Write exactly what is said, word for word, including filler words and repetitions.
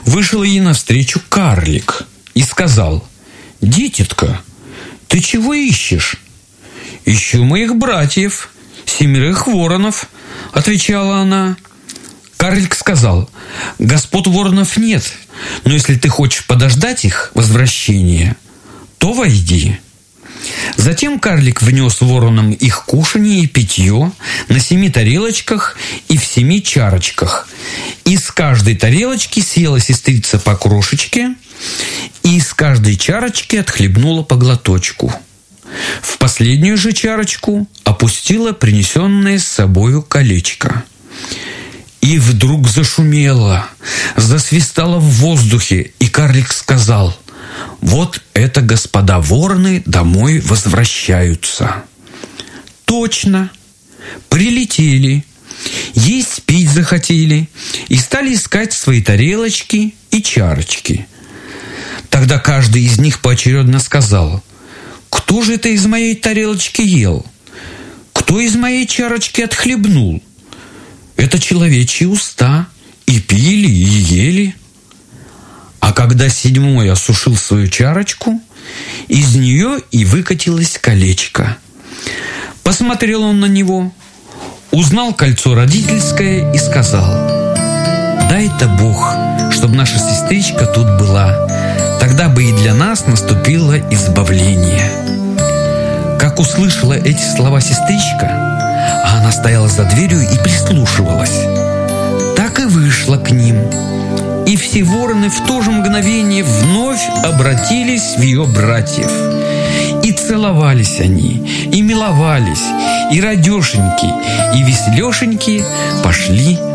вышел ей навстречу карлик и сказал: «Дитятка, ты чего ищешь?» «Ищу моих братьев, семерых воронов», — отвечала она. Карлик сказал: «Господ воронов нет, но если ты хочешь подождать их возвращения, то войди». Затем карлик внес воронам их кушанье и питье на семи тарелочках и в семи чарочках. Из каждой тарелочки съела сестрица по крошечке, и из каждой чарочки отхлебнула по глоточку. В последнюю же чарочку опустила принесенное с собою колечко. И вдруг зашумело, засвистало в воздухе, и карлик сказал: «Вот это господа вороны домой возвращаются». Точно. Прилетели, есть пить захотели и стали искать свои тарелочки и чарочки. Тогда каждый из них поочередно сказал: «Кто же это из моей тарелочки ел? Кто из моей чарочки отхлебнул? Это человечьи уста, и пили, и ели». А когда седьмой осушил свою чарочку, из нее и выкатилось колечко. Посмотрел он на него, узнал кольцо родительское и сказал: «Дай-то Бог, чтобы наша сестричка тут была, тогда бы и для нас наступило избавление». Как услышала эти слова сестричка, а она стояла за дверью и прислушивалась, так и вышла к ним. И все вороны в то же мгновение вновь обратились в ее братьев. И целовались они, и миловались, и радешеньки, и веселешеньки пошли